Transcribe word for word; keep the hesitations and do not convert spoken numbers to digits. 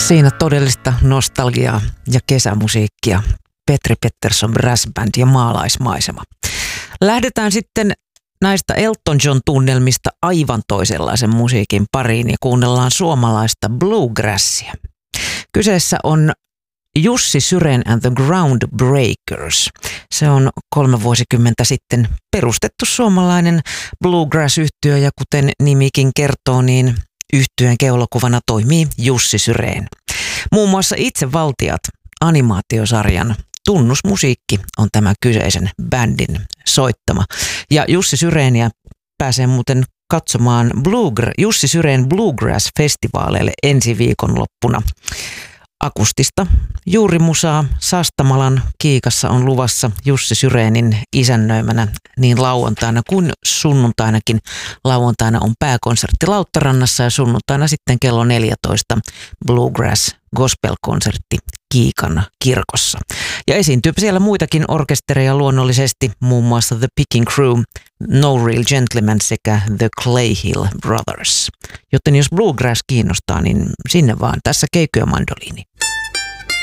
Siinä todellista nostalgiaa ja kesämusiikkia. Petri Pettersson Brass Band ja maalaismaisema. Lähdetään sitten näistä Elton John tunnelmista aivan toisenlaisen musiikin pariin ja kuunnellaan suomalaista bluegrassia. Kyseessä on Jussi Syrén and the Groundbreakers. Se on kolme vuosikymmentä sitten perustettu suomalainen bluegrass-yhtiö ja kuten nimikin kertoo, niin yhtyeen keulakuvana toimii Jussi Syrén. Muun muassa Itsevaltiat animaatiosarjan tunnusmusiikki on tämä kyseisen bändin soittama. Ja Jussi Syréniä pääsee muuten katsomaan Bluegra- Jussi Syrén Bluegrass-festivaaleille ensi viikonloppuna. Akustista juurimusaa Sastamalan Kiikassa on luvassa Jussi Syrénin isännöimänä niin lauantaina kuin sunnuntainakin. Lauantaina on pääkonsertti Lauttarannassa ja sunnuntaina sitten kello neljätoista Bluegrass Gospel-konsertti Kiikan kirkossa. Ja esiintyy siellä muitakin orkestereja luonnollisesti, muun muassa The Picking Crew, No Real Gentleman sekä The Clayhill Brothers. Joten jos bluegrass kiinnostaa, niin sinne vaan. Tässä Keikö ja mandoliini.